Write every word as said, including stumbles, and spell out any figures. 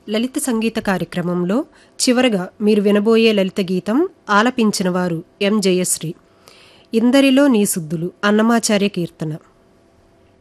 లలిత సంగీత కార్యక్రమంలో చివరగా మీరు వినబోయే లలిత గీతం ఆలపించిన వారు ఎం జయశ్రీ. ఇందరిలో నీ సుద్దులు అన్నమాచార్య కీర్తన.